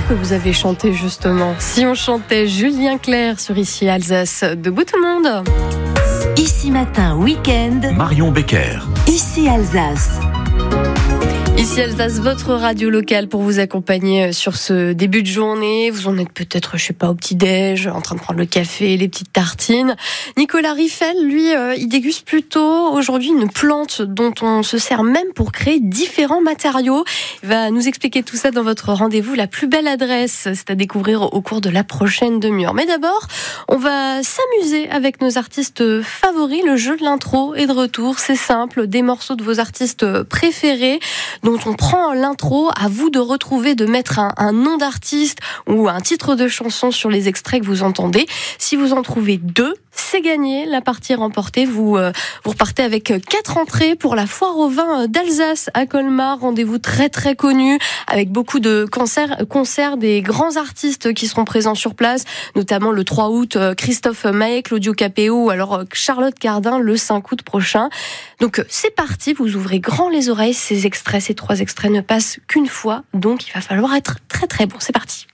que vous avez chanté justement. Si on chantait Julien Clerc sur Ici Alsace. Debout tout le monde. Ici Matin, week-end. Marion Becker. Ici Alsace. Ici Alsace, votre radio locale pour vous accompagner sur ce début de journée. Vous en êtes peut-être, je sais pas, au petit-déj, en train de prendre le café, les petites tartines. Nicolas Riffel, lui, il déguste plutôt aujourd'hui une plante dont on se sert même pour créer différents matériaux. Il va nous expliquer tout ça dans votre rendez-vous. La plus belle adresse, c'est à découvrir au cours de la prochaine demi-heure. Mais d'abord, on va s'amuser avec nos artistes favoris. Le jeu de l'intro est de retour. C'est simple, des morceaux de vos artistes préférés dont on prend l'intro, à vous de retrouver, de mettre un nom d'artiste ou un titre de chanson sur les extraits que vous entendez. Si vous en trouvez 2, c'est gagné, la partie est remportée. Vous repartez avec 4 entrées pour la foire au vin d'Alsace à Colmar. Rendez-vous très très connu avec beaucoup de concerts des grands artistes qui seront présents sur place, notamment le 3 août, Christophe Maé, Claudio Capéo ou alors Charlotte Cardin le 5 août prochain. Donc c'est parti, vous ouvrez grand les oreilles, ces 3 extraits ne passent qu'une fois, donc il va falloir être très très bon. C'est parti.